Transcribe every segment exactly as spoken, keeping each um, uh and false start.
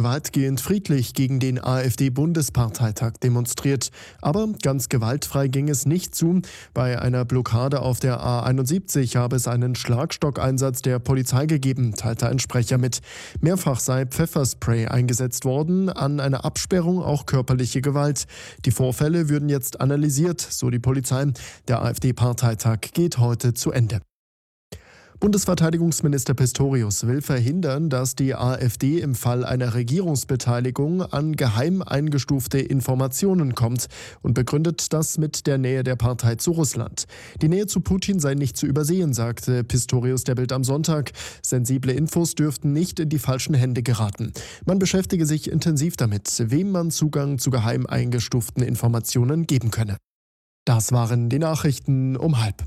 weitgehend friedlich gegen den AfD-Bundesparteitag demonstriert. Aber ganz gewaltfrei ging es nicht zu. Bei einer Blockade auf der A einundsiebzig habe es einen Schlagstockeinsatz der Polizei gegeben, teilte ein Sprecher mit. Mehrfach sei Pfefferspray eingesetzt worden, an einer Absperrung auch körperliche Gewalt. Die Vorfälle würden jetzt analysiert, so die Polizei. Der AfD-Parteitag geht heute zu Ende. Bundesverteidigungsminister Pistorius will verhindern, dass die AfD im Fall einer Regierungsbeteiligung an geheim eingestufte Informationen kommt und begründet das mit der Nähe der Partei zu Russland. Die Nähe zu Putin sei nicht zu übersehen, sagte Pistorius der Bild am Sonntag. Sensible Infos dürften nicht in die falschen Hände geraten. Man beschäftige sich intensiv damit, wem man Zugang zu geheim eingestuften Informationen geben könne. Das waren die Nachrichten um halb.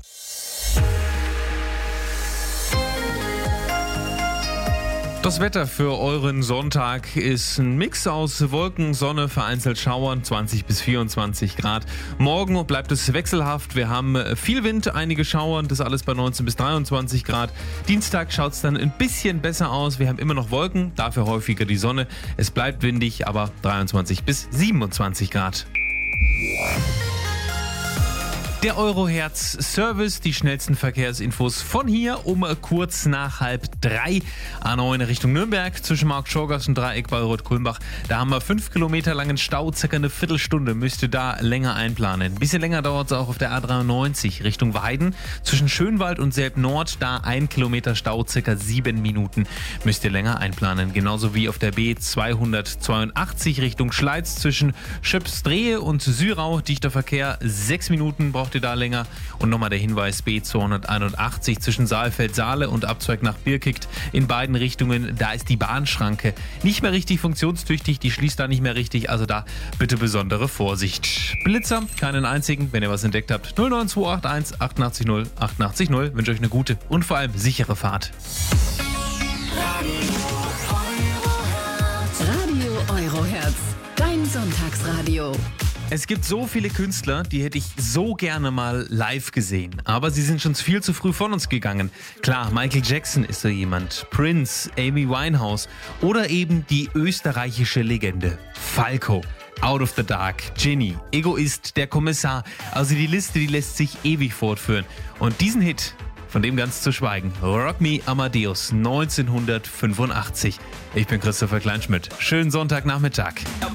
Das Wetter für euren Sonntag ist ein Mix aus Wolken, Sonne, vereinzelt Schauern, zwanzig bis vierundzwanzig Grad. Morgen bleibt es wechselhaft, wir haben viel Wind, einige Schauern, das alles bei neunzehn bis dreiundzwanzig Grad. Dienstag schaut es dann ein bisschen besser aus, wir haben immer noch Wolken, dafür häufiger die Sonne. Es bleibt windig, aber dreiundzwanzig bis siebenundzwanzig Grad. Der Eurohertz-Service, die schnellsten Verkehrsinfos von hier um kurz nach halb drei. A neun Richtung Nürnberg zwischen Markt-Schorgast und Dreieck bei Rot-Kulmbach. Da haben wir fünf Kilometer langen Stau, circa eine Viertelstunde, müsst ihr da länger einplanen. Ein bisschen länger dauert es auch auf der A dreiundneunzig Richtung Weiden. Zwischen Schönwald und Selb-Nord, da ein Kilometer Stau, circa sieben Minuten, müsst ihr länger einplanen. Genauso wie auf der B zweihundertzweiundachtzig Richtung Schleiz zwischen Schöpsdrehe und Syrau. Dichter Verkehr, sechs Minuten braucht ihr da länger. Und nochmal der Hinweis, B zweihunderteinundachtzig zwischen Saalfeld-Saale und Abzweig nach Birkigt in beiden Richtungen. Da ist die Bahnschranke nicht mehr richtig funktionstüchtig, die schließt da nicht mehr richtig, also da bitte besondere Vorsicht. Blitzer, keinen einzigen, wenn ihr was entdeckt habt. null neun zwei acht eins achtundachtzig null achtundachtzig null. Wünsche euch eine gute und vor allem sichere Fahrt. Radio Eurohertz, dein Sonntagsradio. Es gibt so viele Künstler, die hätte ich so gerne mal live gesehen. Aber sie sind schon viel zu früh von uns gegangen. Klar, Michael Jackson ist so jemand, Prince, Amy Winehouse oder eben die österreichische Legende Falco. Out of the Dark, Ginny, Egoist, der Kommissar. Also die Liste, die lässt sich ewig fortführen. Und diesen Hit, von dem ganz zu schweigen, Rock Me Amadeus neunzehnhundertfünfundachtzig. Ich bin Christopher Kleinschmidt. Schönen Sonntagnachmittag.